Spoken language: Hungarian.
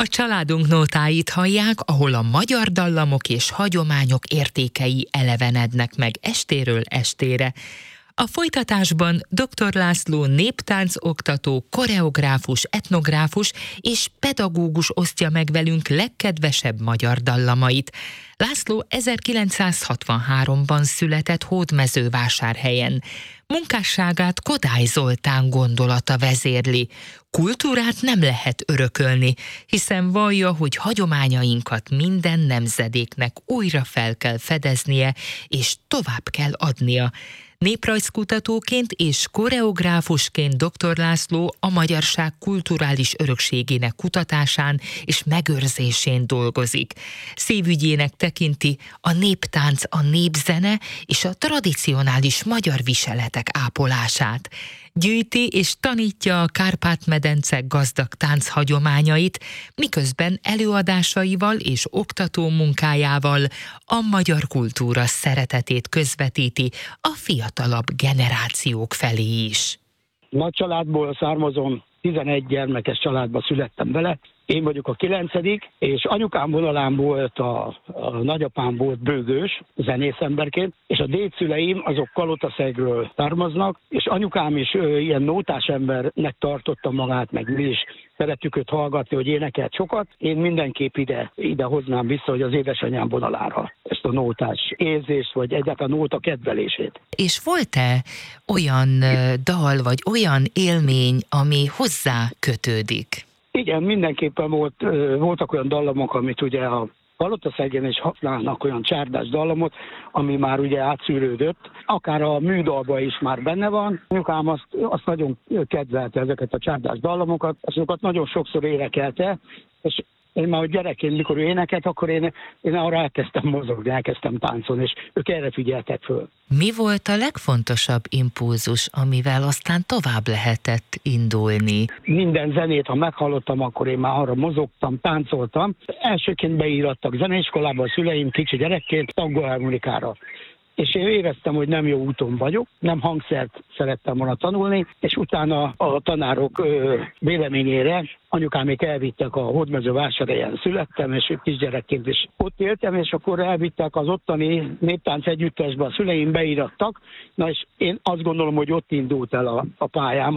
A családunk nótáit hallják, ahol a magyar dallamok és hagyományok értékei elevenednek meg estéről estére. A folytatásban dr. László néptáncoktató, koreográfus, etnográfus és pedagógus osztja meg velünk legkedvesebb magyar dallamait. László 1963-ban született Hódmezővásárhelyen. Munkásságát Kodály Zoltán gondolata vezérli. Kultúrát nem lehet örökölni, hiszen vallja, hogy hagyományainkat minden nemzedéknek újra fel kell fedeznie, és tovább kell adnia. Néprajzkutatóként és koreográfusként dr. László a magyarság kulturális örökségének kutatásán és megőrzésén dolgozik. Szívügyének tekinti a néptánc, a népzene és a tradicionális magyar viseletek ápolását. Gyűjti és tanítja a Kárpát-medence gazdag tánchagyományait, miközben előadásaival és oktató munkájával a magyar kultúra szeretetét közvetíti a fiatalabb generációk felé is. Nagy családból származom, 11 gyermekes családba születtem bele. Én vagyok a 9., és anyukám vonalán volt a nagyapám volt bőgős, zenész emberként, és a dédszüleim azok Kalotaszegről származnak, és anyukám is ilyen nótás embernek tartotta magát, meg mi is szeretjük őt hallgatni, hogy énekelt sokat. Én mindenképp ide hoznám vissza, hogy az édesanyám vonalára ezt a nótás érzést, vagy egyáltalán a nóta kedvelését. És volt-e olyan dal, vagy olyan élmény, ami hozzá kötődik? Igen, mindenképpen voltak olyan dallamok, amit ugye a Kalotaszegen is használnak, olyan csárdás dallamot, ami már ugye átszűrődött. Akár a műdalban is már benne van. Anyukám azt nagyon kedvelte, ezeket a csárdás dallamokat, azokat nagyon sokszor énekelte, és én már gyerekként, mikor ő énekelt, akkor én arra elkezdtem mozogni, elkezdtem táncolni, és ők erre figyeltek föl. Mi volt a legfontosabb impulzus, amivel aztán tovább lehetett indulni? Minden zenét, ha meghallottam, akkor én már arra mozogtam, táncoltam. Elsőként beírattak zeneiskolába a szüleim kicsi gyerekként tangoharmonikára. És én éreztem, hogy nem jó úton vagyok, nem hangszert szerettem volna tanulni, és utána a tanárok véleményére anyukámék elvittek a Hódmezővásárhelyen születtem, és kisgyerekként is ott éltem, és akkor elvittek az ottani néptánc együttesbe, a szüleim beírattak, na és én azt gondolom, hogy ott indult el a pályám.